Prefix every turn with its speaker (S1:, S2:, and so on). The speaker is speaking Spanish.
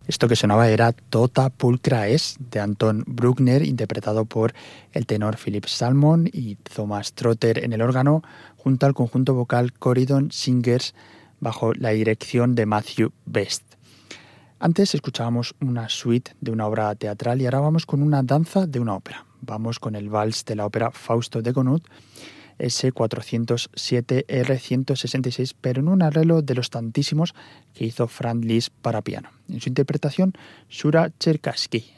S1: Esto que sonaba era Tota pulcra est, de Anton Bruckner, interpretado por el tenor Philip Salmon y Thomas Trotter en el órgano, junto al conjunto vocal Corydon Singers, bajo la dirección de Matthew Best. Antes escuchábamos una suite de una obra teatral y ahora vamos con una danza de una ópera. Vamos con el vals de la ópera Fausto de Gounod, S407 R166, pero en un arreglo de los tantísimos que hizo Franz Liszt para piano. En su interpretación, Shura Cherkassky.